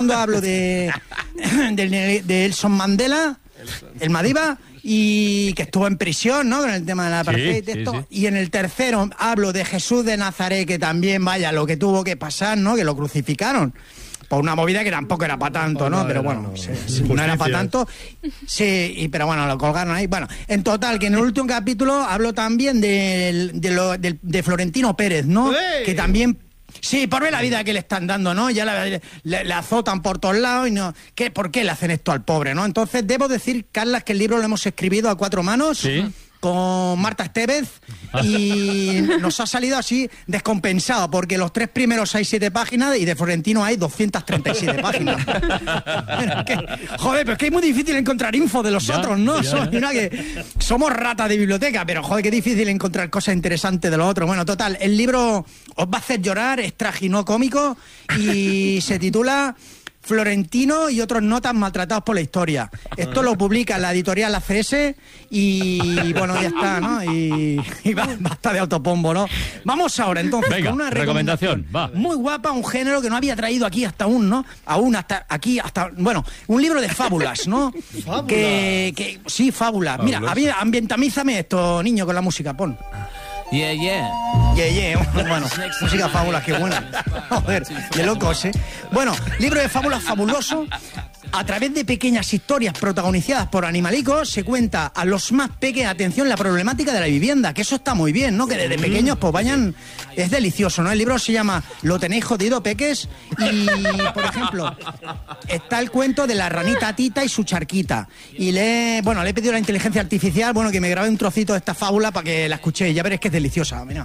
segundo hablo de Nelson Mandela, el Madiba, y que estuvo en prisión, ¿no? Con el tema de la apartheid. Sí. Y en el tercero hablo de Jesús de Nazaret, que también, vaya, lo que tuvo que pasar, ¿no? Que lo crucificaron. Por una movida que tampoco era para tanto, ¿no? Pero bueno, no era para tanto. Sí, pero bueno, lo colgaron ahí. Bueno, en total, que en el último capítulo hablo también de Florentino Pérez, ¿no? ¡Ey! Que también... Sí, por ver la vida que le están dando, ¿no? Ya le azotan por todos lados y no... ¿Por qué le hacen esto al pobre, no? Entonces, debo decir, Carlas, que el libro lo hemos escrito a 4 manos. Sí. Con Marta Estevez, y nos ha salido así descompensado, porque los 3 primeros hay 7 páginas y de Florentino hay 237 páginas. Joder, pero es que es muy difícil encontrar info de los otros, ¿no? Somos ratas de biblioteca, pero joder, qué difícil encontrar cosas interesantes de los otros. Bueno, total, el libro os va a hacer llorar, es tragicómico y se titula Florentino y otros notas maltratados por la historia. Esto lo publica la editorial ACS y bueno, ya está, ¿no? Y basta de autopombo, ¿no? Vamos ahora, entonces, venga, con una recomendación, va. Muy guapa, un género que no había traído aquí hasta bueno, un libro de fábulas, ¿no? ¿Fábulas? Sí, fábulas. Mira, ambientamízame esto, niño, con la música, pon. Yeah, yeah. Bueno, música fábulas, qué buena. Joder, qué locos, ¿eh? Bueno, libro de fábulas fabuloso. A través de pequeñas historias protagonizadas por animalicos se cuenta a los más pequeños, atención, la problemática de la vivienda, que eso está muy bien, ¿no? Que desde pequeños pues vayan... Es delicioso, ¿no? El libro se llama Lo tenéis jodido, peques, y, por ejemplo, está el cuento de la ranita Tita y su charquita. Y le he pedido a la inteligencia artificial, que me grabe un trocito de esta fábula para que la escuchéis. Ya veréis que es deliciosa, mira.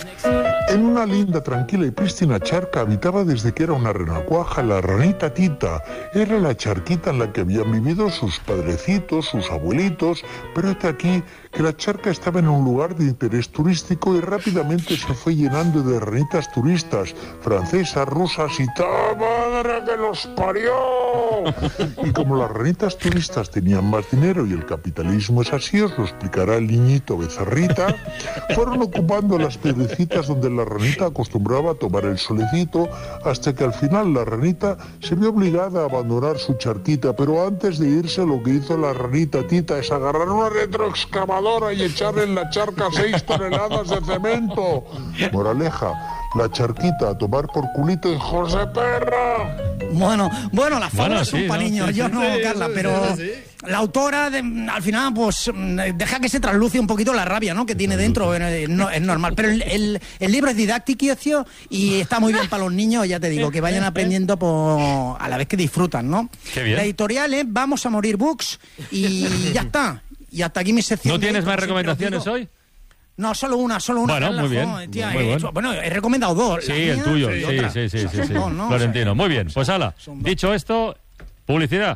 En una linda, tranquila y prístina charca habitaba desde que era una renacuaja la ranita Tita. Era la charquita en la que habían vivido sus padrecitos, sus abuelitos, pero hasta aquí que la charca estaba en un lugar de interés turístico y rápidamente se fue llenando de ranitas turistas, francesas, rusas y ¡ta madre que los parió! Y como las ranitas turistas tenían más dinero y el capitalismo es así, os lo explicará el niñito Becerrita, fueron ocupando las piedrecitas donde la ranita acostumbraba a tomar el solecito, hasta que al final la ranita se vio obligada a abandonar su charquita, pero antes de irse lo que hizo la ranita Tita es agarrar una retroexcavadora y echarle en la charca 6 toneladas de cemento. Moraleja, la charquita a tomar por culito, hijos de perra. Bueno, las fábulas son para niños, yo no, Carla, pero la autora al final pues deja que se trasluce un poquito la rabia, ¿no? Que tiene dentro, es normal, pero el libro es didáctico y está muy bien para los niños, ya te digo, que vayan aprendiendo a la vez que disfrutan, ¿no? Qué bien. La editorial es Vamos a Morir Books y ya está. Y hasta aquí mi sección. ¿No tienes más recomendaciones hoy? No, solo una. Bueno, Carla, muy bien. Bueno, he recomendado 2. Sí, el tuyo. Sí. No, Florentino, muy bien. Pues hala, dicho esto, publicidad.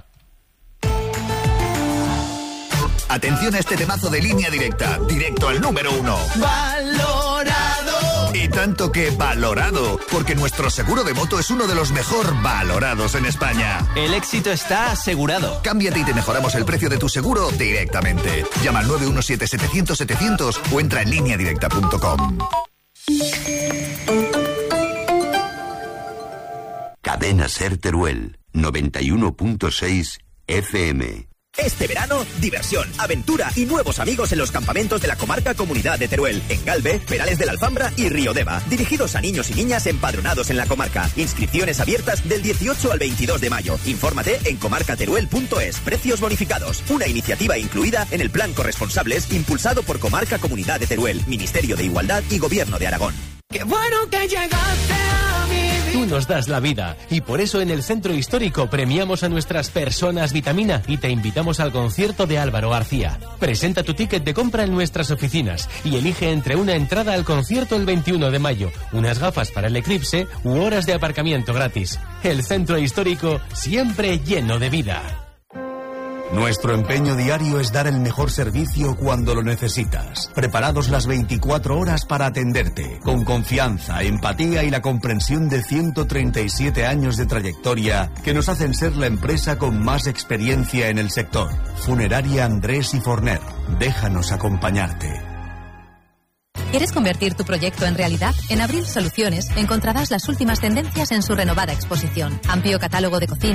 Atención a este temazo de Línea Directa, directo al número 1. ¡Valorado! Y tanto que valorado, porque nuestro seguro de moto es uno de los mejor valorados en España. El éxito está asegurado. Cámbiate y te mejoramos el precio de tu seguro directamente. Llama al 917-700-700 o entra en lineadirecta.com. Cadena Ser Teruel, 91.6 FM. Este verano, diversión, aventura y nuevos amigos en los campamentos de la comarca Comunidad de Teruel, en Galve, Perales de la Alfambra y Riodeva, dirigidos a niños y niñas empadronados en la comarca. Inscripciones abiertas del 18 al 22 de mayo. Infórmate en comarcateruel.es. Precios bonificados. Una iniciativa incluida en el Plan Corresponsables impulsado por Comarca Comunidad de Teruel, Ministerio de Igualdad y Gobierno de Aragón. ¡Qué bueno que llegaste a mi vida! Tú nos das la vida y por eso en el Centro Histórico premiamos a nuestras personas vitamina y te invitamos al concierto de Álvaro García. Presenta tu ticket de compra en nuestras oficinas y elige entre una entrada al concierto el 21 de mayo, unas gafas para el eclipse u horas de aparcamiento gratis. El Centro Histórico siempre lleno de vida. Nuestro empeño diario es dar el mejor servicio cuando lo necesitas. Preparados las 24 horas para atenderte, con confianza, empatía y la comprensión de 137 años de trayectoria que nos hacen ser la empresa con más experiencia en el sector. Funeraria Andrés y Forner. Déjanos acompañarte. ¿Quieres convertir tu proyecto en realidad? En Abril Soluciones encontrarás las últimas tendencias en su renovada exposición. Amplio catálogo de cocina